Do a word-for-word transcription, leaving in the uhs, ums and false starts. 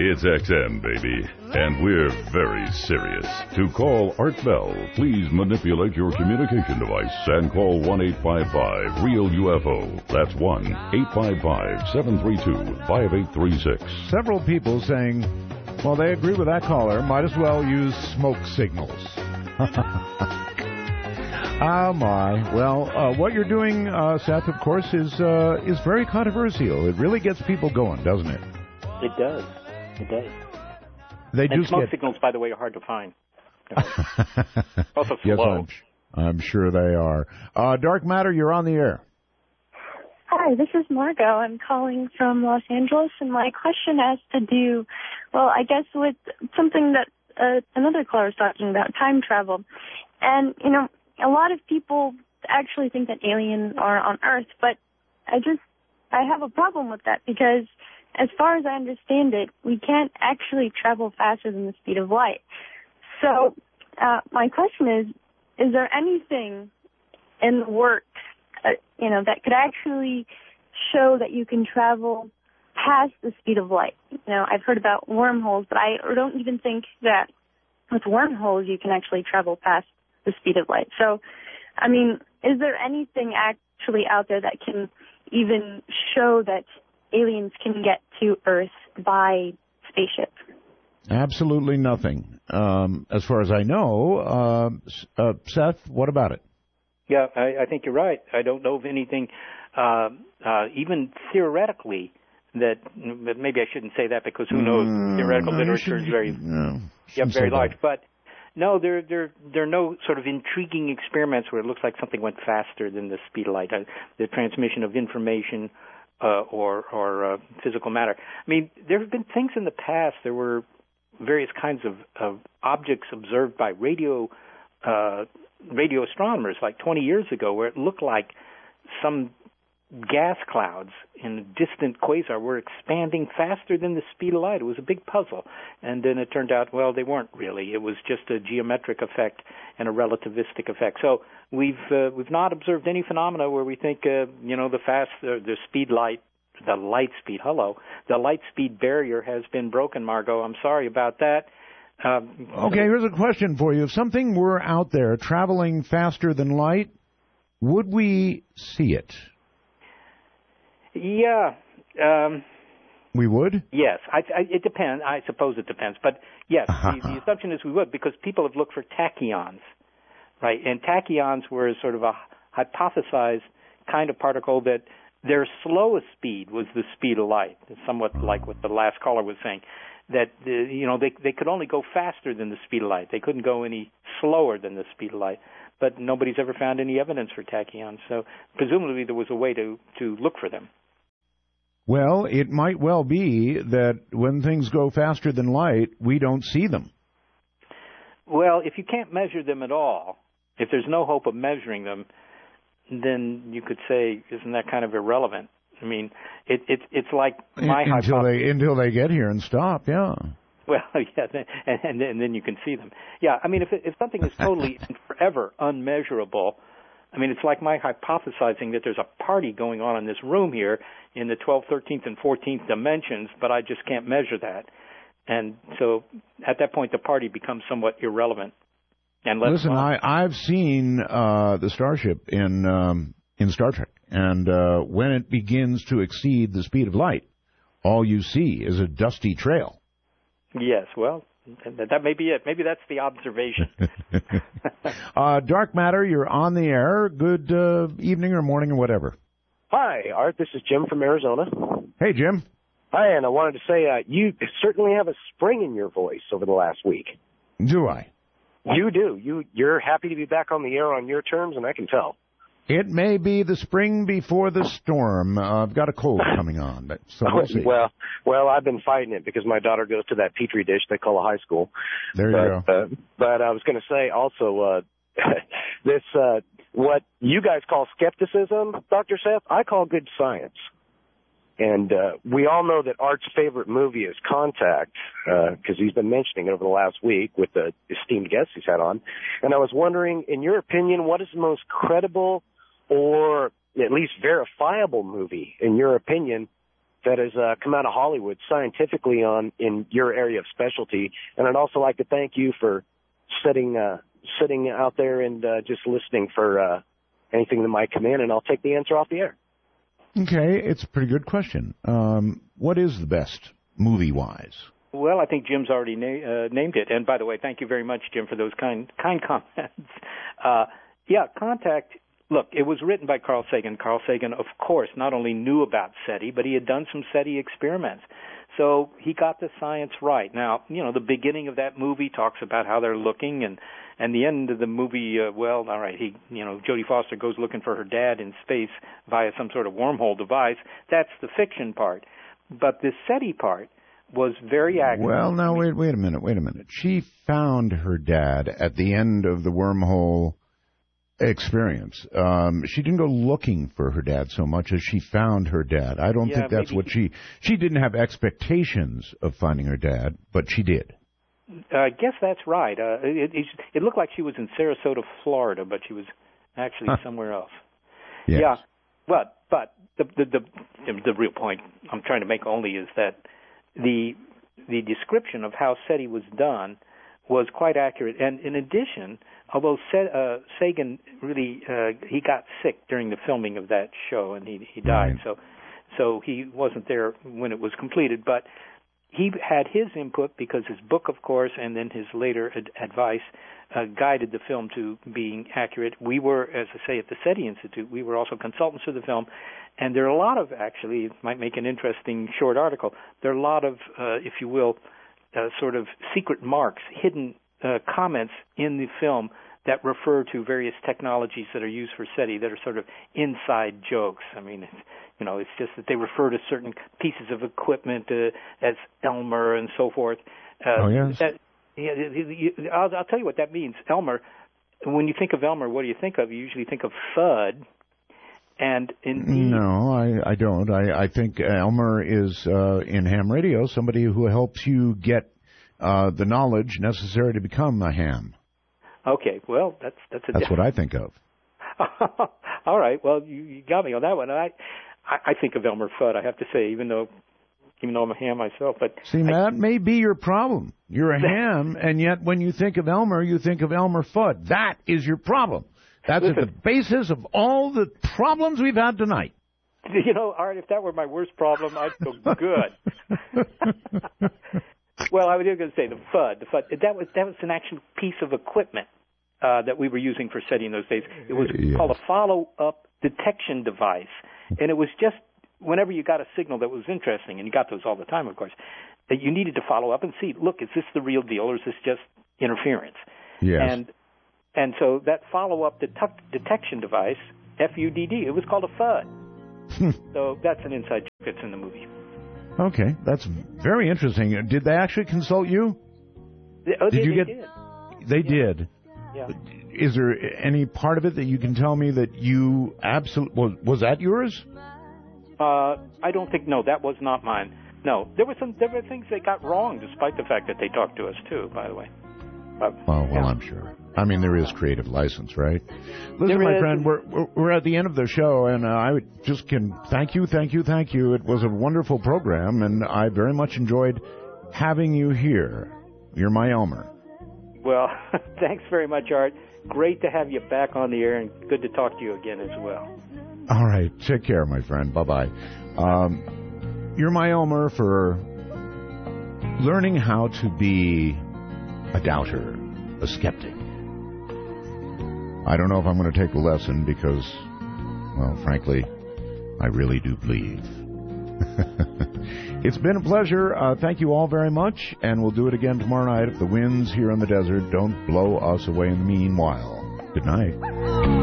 It's X M, baby, and we're very serious. To call Art Bell, please manipulate your communication device and call one eight five five REAL U F O. That's one eight five five, seven three two, five eight three six. Several people saying, well, they agree with that caller, might as well use smoke signals. Oh, my. Well, uh, what you're doing, uh, Seth, of course, is uh, is very controversial. It really gets people going, doesn't it? It does. It does. They and do smoke get... signals, by the way, are hard to find. Also yes, slow. I'm, I'm sure they are. Uh, Dark Matter, you're on the air. Hi, this is Margot. I'm calling from Los Angeles, and my question has to do, well, I guess with something that uh, another caller was talking about, time travel. And, you know, a lot of people actually think that aliens are on Earth, but I just, I have a problem with that because as far as I understand it, we can't actually travel faster than the speed of light. So uh, my question is, is there anything in the works, uh, you know, that could actually show that you can travel past the speed of light? You know, I've heard about wormholes, but I don't even think that with wormholes you can actually travel past the speed of light. So, I mean, is there anything actually out there that can even show that aliens can get to Earth by spaceship? Absolutely nothing. Um, as far as I know, uh, uh, Seth, what about it? Yeah, I, I think you're right. I don't know of anything, uh, uh, even theoretically, that maybe I shouldn't say that because who knows? Mm, Theoretical no, literature is very, no, yeah, very large. That. But no, there, there, there are no sort of intriguing experiments where it looks like something went faster than the speed of light. Uh, the transmission of information uh, or, or uh, physical matter. I mean, there have been things in the past. There were various kinds of, of objects observed by radio uh, radio astronomers like twenty years ago where it looked like some gas clouds in a distant quasar were expanding faster than the speed of light. It was a big puzzle. And then it turned out, well, they weren't really. It was just a geometric effect and a relativistic effect. So we've uh, we've not observed any phenomena where we think, uh, you know, the fast, uh, the speed light, the light speed, hello, the light speed barrier has been broken, Margot. I'm sorry about that. Um, okay, so, here's a question for you. If something were out there traveling faster than light, would we see it? Yeah. Um, we would? Yes. I, I, it depends. I suppose it depends. But, yes, the, the assumption is we would because people have looked for tachyons, right? And tachyons were sort of a hypothesized kind of particle that their slowest speed was the speed of light, somewhat like what the last caller was saying, that, uh, you know, they, they could only go faster than the speed of light. They couldn't go any slower than the speed of light. But nobody's ever found any evidence for tachyons. So presumably there was a way to, to look for them. Well, it might well be that when things go faster than light, we don't see them. Well, if you can't measure them at all, if there's no hope of measuring them, then you could say, isn't that kind of irrelevant? I mean, it, it, it's like my until hypothesis. They, until they get here and stop, yeah. Well, yeah, and, and, and then you can see them. Yeah, I mean, if, if something is totally and forever unmeasurable, I mean, it's like my hypothesizing that there's a party going on in this room here in the twelfth, thirteenth, and fourteenth dimensions, but I just can't measure that. And so at that point, the party becomes somewhat irrelevant. And Listen, I, I've seen uh, the starship in um, in Star Trek, and uh, when it begins to exceed the speed of light, all you see is a dusty trail. Yes, well, that may be it. Maybe that's the observation. uh, Dark Matter, you're on the air. Good uh, evening or morning or whatever. Hi, Art. This is Jim from Arizona. Hey, Jim. Hi, and I wanted to say uh, you certainly have a spring in your voice over the last week. Do I? You do. You, you're happy to be back on the air on your terms, and I can tell. It may be the spring before the storm. Uh, I've got a cold coming on, but so we'll see. Well, well, I've been fighting it because my daughter goes to that petri dish they call a high school. There you but, go. Uh, but I was going to say also, uh, this uh, what you guys call skepticism, Doctor Seth, I call good science. And uh, we all know that Art's favorite movie is Contact, because uh, he's been mentioning it over the last week with the esteemed guests he's had on. And I was wondering, in your opinion, what is the most credible or at least verifiable movie, in your opinion, that has uh, come out of Hollywood scientifically on in your area of specialty. And I'd also like to thank you for sitting uh, sitting out there and uh, just listening for uh, anything that might come in, and I'll take the answer off the air. Okay, it's a pretty good question. Um, what is the best movie-wise? Well, I think Jim's already na- uh, named it. And by the way, thank you very much, Jim, for those kind kind comments. Uh, yeah, Contact. Look, it was written by Carl Sagan. Carl Sagan, of course, not only knew about SETI, but he had done some SETI experiments. So he got the science right. Now, you know, the beginning of that movie talks about how they're looking, and and the end of the movie, uh, well, all right, he, you know, Jodie Foster goes looking for her dad in space via some sort of wormhole device. That's the fiction part. But the SETI part was very accurate. Well, now, wait, wait a minute, wait a minute. She found her dad at the end of the wormhole experience. Um, she didn't go looking for her dad so much as she found her dad. I don't yeah, think that's what she... She didn't have expectations of finding her dad, but she did. Uh, I guess that's right. Uh, it, it, it looked like she was in Sarasota, Florida, but she was actually huh. somewhere else. Yes. Yeah, but but the, the the the real point I'm trying to make only is that the the description of how SETI was done was quite accurate, and in addition, although uh, Sagan really uh, he got sick during the filming of that show and he he died, right. so so he wasn't there when it was completed, but he had his input because his book, of course, and then his later ad- advice uh, guided the film to being accurate. We were, as I say, at the SETI Institute, we were also consultants of the film, and there are a lot of, actually, it might make an interesting short article, there are a lot of, uh, if you will, uh, sort of secret marks, hidden uh, comments in the film that refer to various technologies that are used for SETI that are sort of inside jokes. I mean, it's, you know, it's just that they refer to certain pieces of equipment uh, as Elmer and so forth. Uh, oh, yes. That, yeah, you, I'll, I'll tell you what that means. Elmer, when you think of Elmer, what do you think of? You usually think of Fudd. And indeed, no, I, I don't. I, I think Elmer is, uh, in ham radio, somebody who helps you get uh, the knowledge necessary to become a ham. Okay, well, that's that's a that's what I think of. All right, well, you, you got me on that one. I, I I think of Elmer Fudd, I have to say, even though even though I'm a ham myself. But see, I, that may be your problem. You're a ham, and yet when you think of Elmer, you think of Elmer Fudd. That is your problem. That's listen, at the basis of all the problems we've had tonight. You know, Art, if that were my worst problem, I'd feel good. Well, I was going to say the Fudd. The Fudd. That was that was an actual piece of equipment uh, that we were using for SETI in those days. It was yes. called a follow-up detection device, and it was just whenever you got a signal that was interesting, and you got those all the time, of course, that you needed to follow up and see, look, is this the real deal or is this just interference? Yes. And and so that follow-up det- detection device, F U D D, it was called a Fudd. So that's an inside joke that's in the movie. Okay, that's very interesting. Did they actually consult you? They, oh, did they, you they get? Did. They yeah. did. Yeah. Is there any part of it that you can tell me that you absolutely was, was that yours? Uh, I don't think. No, that was not mine. No, there were some. There were things they got wrong, despite the fact that they talked to us too. By the way. But, oh well, yeah. I'm sure. I mean, there is creative license, right? Listen, there my is. friend, we're, we're we're at the end of the show, and uh, I just can thank you, thank you, thank you. It was a wonderful program, and I very much enjoyed having you here. You're my Elmer. Well, thanks very much, Art. Great to have you back on the air, and good to talk to you again as well. All right. Take care, my friend. Bye-bye. Um, you're my Elmer for learning how to be a doubter, a skeptic. I don't know if I'm going to take the lesson because, well, frankly, I really do believe. It's been a pleasure. Uh, thank you all very much, and we'll do it again tomorrow night if the winds here in the desert don't blow us away in the meanwhile. Good night.